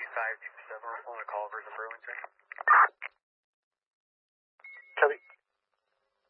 527, we're pulling a call over the Burlington.